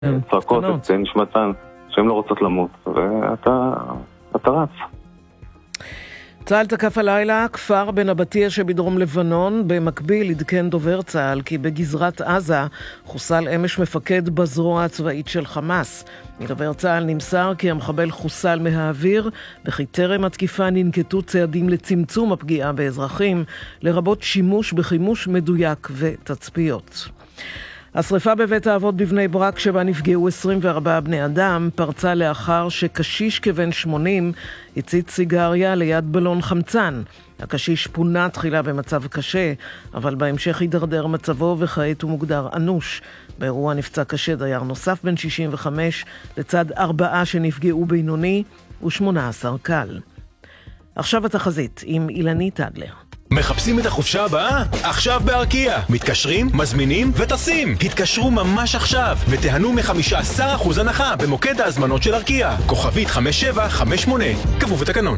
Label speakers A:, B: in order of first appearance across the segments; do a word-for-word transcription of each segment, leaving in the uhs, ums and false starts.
A: צועקות את נשמתן שהן לא רוצות למות, ואתה אתה רץ.
B: צה"ל תקף הלילה כפר בנבטיה שבדרום לבנון. במקביל עדכן דובר צה"ל כי בגזרת עזה חוסל אמש מפקד בזרוע הצבאית של חמאס. מדובר צה"ל נמסר כי המחבל חוסל מהאוויר, וכי טרם התקיפה ננקטו צעדים לצמצום הפגיעה באזרחים, לרבות שימוש בחימוש מדויק ותצפיות. השריפה בבית האבות בבני ברק שבה נפגעו עשרים וארבעה בני אדם פרצה לאחר שקשיש כבן שמונים הציץ סיגריה ליד בלון חמצן. הקשיש פונה תחילה במצב קשה, אבל בהמשך הידרדר מצבו וכעת הוא מוגדר אנוש. באירוע נפצע קשה דייר נוסף בן שישים וחמש לצד ארבעה שנפגעו בינוני ושמונה עשר קל. עכשיו התחזית עם אילנית אדלר.
C: מחפשים את החופשה הבאה? עכשיו בארקיע. מתקשרים, מזמינים וטסים. התקשרו ממש עכשיו ותיהנו מ-חמישה עשר אחוז הנחה במוקד ההזמנות של ארקיע. כוכבית חמש שבע חמש שמונה. כפוף לתקנון.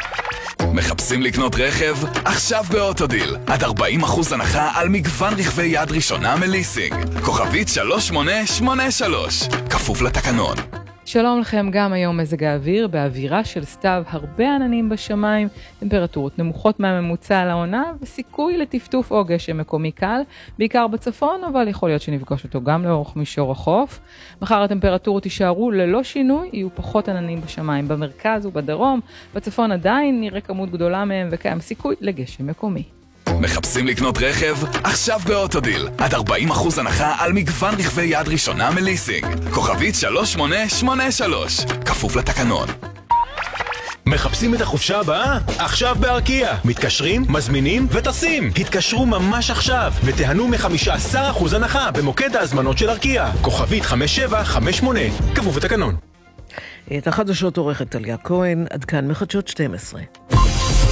D: מחפשים לקנות רכב? עכשיו באוטודיל. עד ארבעים אחוז הנחה על מגוון רכבי יד ראשונה מליסינג. כוכבית שלוש שמונה שמונה שלוש. כפוף לתקנון.
E: שלום לכם, גם היום מזג האוויר באווירה של סתיו, הרבה עננים בשמיים, טמפרטורות נמוכות מהממוצע על העונה וסיכוי לטפטוף או גשם מקומי קל, בעיקר בצפון, אבל יכול להיות שנפגוש אותו גם לאורך מישור החוף. מחר הטמפרטורות יישארו ללא שינוי, יהיו פחות עננים בשמיים במרכז ובדרום, בצפון עדיין נראה כמות גדולה מהם וקיים סיכוי לגשם מקומי.
D: מחפשים לקנות רכב? עכשיו באוטודיל. עד ארבעים אחוז הנחה על מגוון רכבי יד ראשונה מליסינג. כוכבית שלוש שמונה שמונה שלוש. כפוף לתקנון.
C: מחפשים את החופשה הבאה? עכשיו בארקיע. מתקשרים, מזמינים וטסים. התקשרו ממש עכשיו ותיהנו מ-חמישה עשר אחוז הנחה במוקד ההזמנות של ארקיע. כוכבית חמש שבע חמש שמונה. כפוף לתקנון.
B: את החדשות עורכת טליה כהן, עד כאן מחדשות שתים עשרה.